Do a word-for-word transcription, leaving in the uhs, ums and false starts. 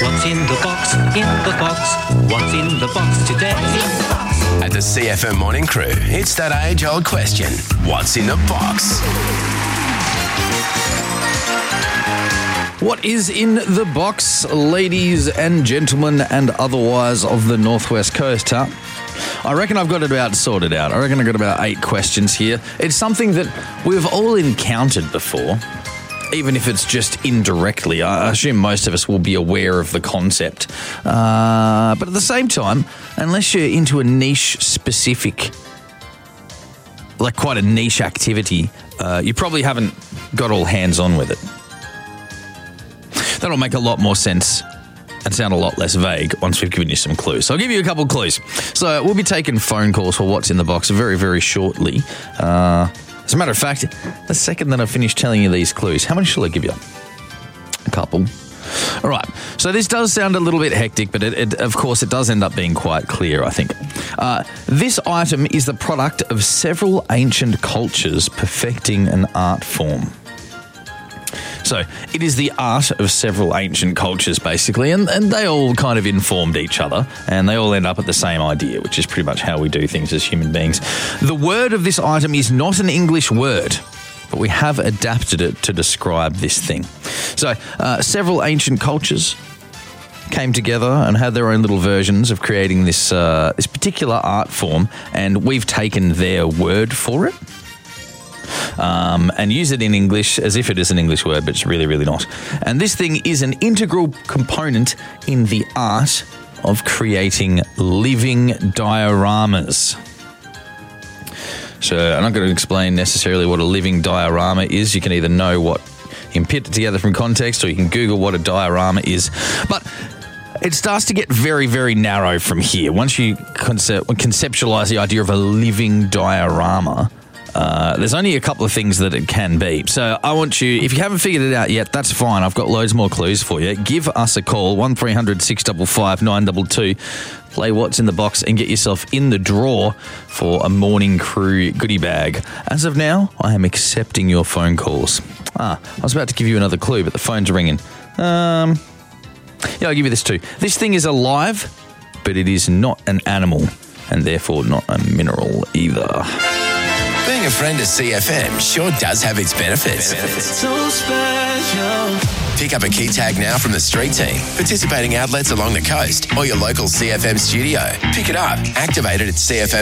What's in the box? In the box. What's in the box today? At the C F M Morning Crew, it's that age-old question. What's in the box? What is in the box, ladies and gentlemen and otherwise of the Northwest Coast, huh? I reckon I've got it about sorted out. I reckon I've got about eight questions here. It's something that we've all encountered before, even if it's just indirectly. I assume most of us will be aware of the concept. Uh, but at the same time, unless you're into a niche specific, like quite a niche activity, uh, you probably haven't got all hands on with it. That'll make a lot more sense and sound a lot less vague once we've given you some clues. So I'll give you a couple of clues. So we'll be taking phone calls for what's in the box very, very shortly. Uh, as a matter of fact, the second that I finish telling you these clues, how many shall I give you? A couple. All right. So this does sound a little bit hectic, but it, it, of course it does end up being quite clear, I think. Uh, this item is the product of several ancient cultures perfecting an art form. So it is the art of several ancient cultures, basically, and, and they all kind of informed each other, and they all end up at the same idea, which is pretty much how we do things as human beings. The word of this item is not an English word, but we have adapted it to describe this thing. So uh, several ancient cultures came together and had their own little versions of creating this uh, this particular art form, and we've taken their word for it. Um, and use it in English as if it is an English word, but it's really, really not. And this thing is an integral component in the art of creating living dioramas. So I'm not going to explain necessarily what a living diorama is. You can either know what, you can put it together from context, or you can Google what a diorama is. But it starts to get very, very narrow from here. Once you concept, conceptualize the idea of a living diorama, Uh, there's only a couple of things that it can be. So I want you, if you haven't figured it out yet, that's fine. I've got loads more clues for you. Give us a call, one three hundred six five five nine two two. Play what's in the box and get yourself in the draw for a Morning Crew goodie bag. As of now, I am accepting your phone calls. Ah, I was about to give you another clue, but the phone's ringing. Um, yeah, I'll give you this too. This thing is alive, but it is not an animal, and therefore not a mineral either. Being a friend of C F M sure does have its benefits. So special. Pick up a key tag now from the street team, participating outlets along the coast, or your local C F M studio. Pick it up, activate it at c f m